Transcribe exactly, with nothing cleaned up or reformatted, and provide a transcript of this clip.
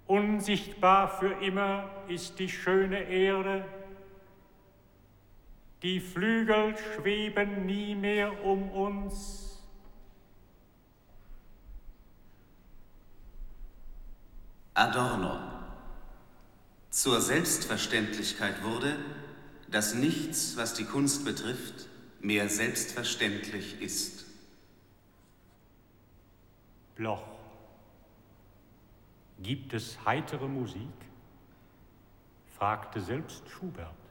Unsichtbar für immer ist die schöne Erde. Die Flügel schweben nie mehr um uns. Adorno. Zur Selbstverständlichkeit wurde, dass nichts, was die Kunst betrifft, mehr selbstverständlich ist. Bloch. Gibt es heitere Musik? Fragte selbst Schubert.